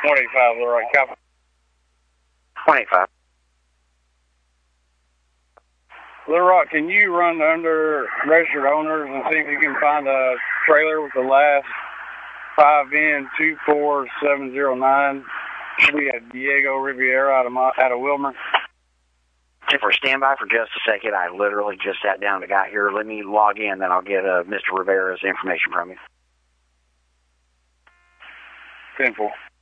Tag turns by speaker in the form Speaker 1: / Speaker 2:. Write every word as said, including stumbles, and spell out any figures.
Speaker 1: one eighty-five, Little Rock, copy.
Speaker 2: one eighty-five.
Speaker 1: Little Rock, can you run under registered owners and see if you can find a trailer with the last five N two four seven zero nine? Should be at Diego Riviera out of, my, out of Wilmer.
Speaker 2: If we're standby for just a second, I literally just sat down with a guy here. Let me log in, then I'll get uh, Mister Rivera's information from you.
Speaker 1: ten four.